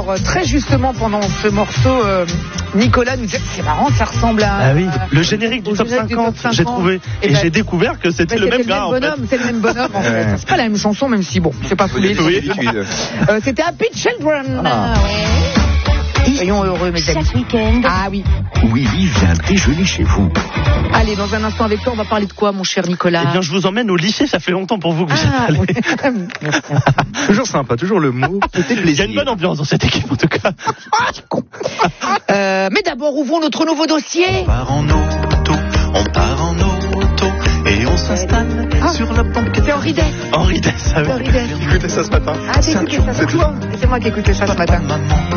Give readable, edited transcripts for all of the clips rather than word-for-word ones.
Alors, très justement, pendant ce morceau, Nicolas nous disait, c'est marrant, ça ressemble à... Ah oui, le générique du top 50, j'ai trouvé. Et j'ai découvert que c'était le même gars, en fait. C'est le même bonhomme, en fait. C'est pas la même chanson, même si, bon, c'est pas foulé. C'était Happy Children. Ah. Soyons heureux, mes amis. Chaque week-end. Ah oui. Willy vient déjeuner chez vous. Allez, dans un instant avec toi, on va parler de quoi, mon cher Nicolas? Eh bien, je vous emmène au lycée, ça fait longtemps pour vous que vous êtes allés. Oui. Toujours sympa, toujours le mot. Il y a une bonne ambiance dans cette équipe, en tout cas. Mais d'abord, ouvrons notre nouveau dossier. On part en auto et on s'installe sur la banquette. C'est Henri Dess. Henri Dess, C'est Henri Dess. Écoutez ça ce matin. Ah, t'as écouté ça, c'est toi? C'est moi qui ai écouté ça ce matin.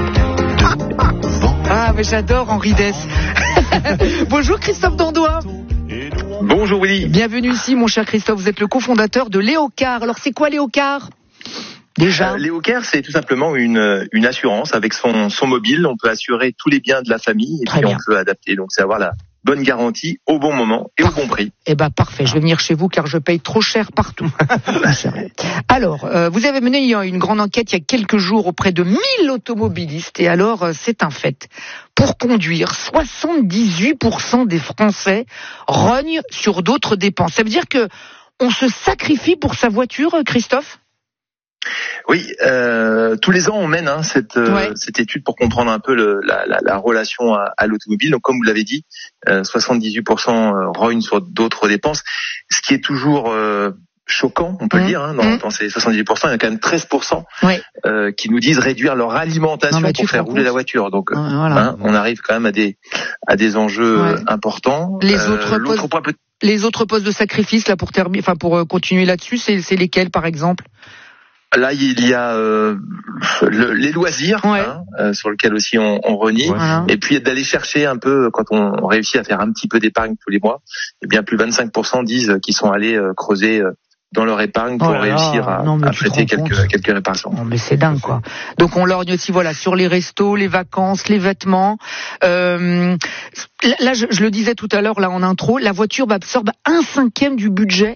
Ah, mais j'adore Henri Dess. Bonjour Christophe Dandois. Bonjour Willy. Bienvenue ici, mon cher Christophe. Vous êtes le cofondateur de Léocard. Alors, c'est quoi Léocard? Déjà. Léocard, c'est tout simplement une assurance avec son mobile. On peut assurer tous les biens de la famille et Très puis bien. on peut adapter. Donc, c'est avoir la bonne garantie au bon moment et au bon prix. Eh ben parfait, je vais venir chez vous car je paye trop cher partout. Alors, vous avez mené une grande enquête il y a quelques jours auprès de 1000 automobilistes et alors c'est un fait. Pour conduire, 78% des Français rognent sur d'autres dépenses. Ça veut dire que on se sacrifie pour sa voiture, Christophe? Oui, tous les ans on mène cette étude pour comprendre un peu la relation à l'automobile. Donc comme vous l'avez dit, 78% rognent sur d'autres dépenses. Ce qui est toujours choquant, on peut le dire, dans ces 78%, il y a quand même 13% qui nous disent réduire leur alimentation pour faire rouler la voiture. Donc voilà. on arrive quand même à des enjeux importants. Les autres postes de sacrifice là pour continuer là-dessus, c'est lesquels par exemple? Là, il y a les loisirs, sur lesquels aussi on renie, et puis d'aller chercher un peu, quand on réussit à faire un petit peu d'épargne tous les mois, eh bien plus de 25% disent qu'ils sont allés creuser dans leur épargne pour réussir à prêter quelques réparations. Non, mais c'est dingue, quoi. Donc on lorgne aussi, sur les restos, les vacances, les vêtements. Là, je le disais tout à l'heure, là en intro, la voiture absorbe 1/5 du budget.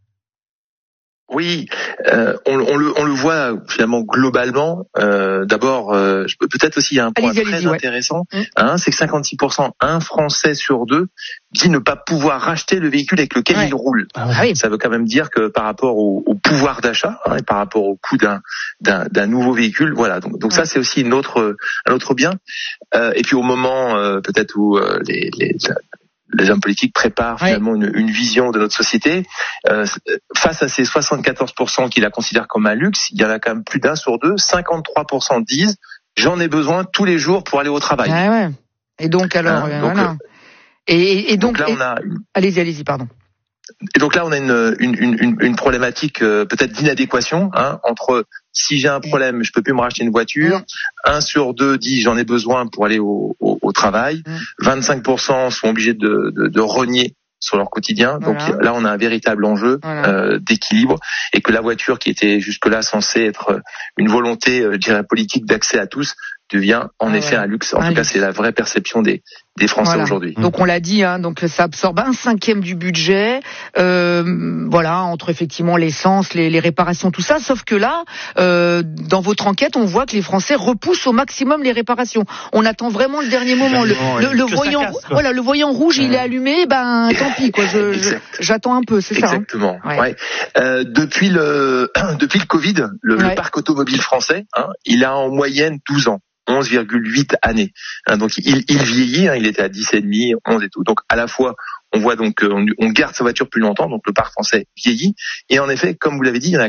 Oui, on le voit finalement globalement. D'abord, peut-être aussi il y a un point très intéressant, c'est que 56%, un Français sur deux, dit ne pas pouvoir racheter le véhicule avec lequel il roule. Ça veut quand même dire que par rapport au pouvoir d'achat et par rapport au coût d'un nouveau véhicule, voilà. Donc ça c'est aussi un autre bien. Et puis au moment peut-être où les hommes politiques préparent finalement une vision de notre société. Face à ces 74% qui la considèrent comme un luxe, il y en a quand même plus d'un sur deux, 53% disent « j'en ai besoin tous les jours pour aller au travail ». Et donc alors, voilà. Et donc là, on a... Allez-y, pardon. Et donc là, on a une problématique peut-être d'inadéquation entre si j'ai un problème, je peux plus me racheter une voiture. 1 sur 2 dit j'en ai besoin pour aller au travail. 25% sont obligés de rogner sur leur quotidien. Donc là, on a un véritable enjeu d'équilibre et que la voiture qui était jusque-là censée être une volonté, je dirais, politique d'accès à tous, devient en effet un luxe. En tout cas, c'est la vraie perception des Français aujourd'hui. Donc on l'a dit, donc ça absorbe 1/5 du budget, entre effectivement l'essence, les réparations, tout ça. Sauf que là, dans votre enquête, on voit que les Français repoussent au maximum les réparations. On attend vraiment le dernier moment. Le voyant rouge, il est allumé, tant pis quoi. J'attends un peu, c'est ça. Exactement. Depuis le Covid, le parc automobile français, il a en moyenne 12 ans. 11,8 années. Donc il vieillit, il était à 10,5, 11 et tout. Donc à la fois on voit on garde sa voiture plus longtemps, donc le parc français vieillit. Et en effet, comme vous l'avez dit, il y en a